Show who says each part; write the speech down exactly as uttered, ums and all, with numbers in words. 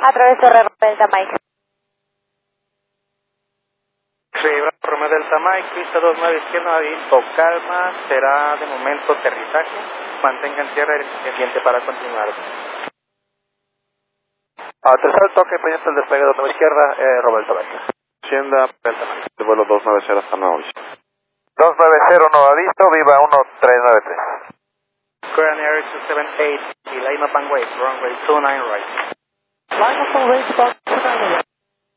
Speaker 1: A través de Torre Delta Mike.
Speaker 2: Sí, Romeo Delta Mike, pista dos nueve izquierda, visto calma, será de momento aterrizaje, mantengan tierra pendiente para continuar.
Speaker 3: A tercer toque, pendiente el despegue dos nueve izquierda, eh, Romeo Delta Mike.
Speaker 4: Hacienda Delta Mike, de vuelo dos nueve cero hasta Nueva Orleans.
Speaker 3: dos nueve cero no ha visto, viva uno tres nueve tres.
Speaker 2: Korean Air two seven eight, Lima Panway, runway two nine right.
Speaker 1: Lima Panway, two nine right.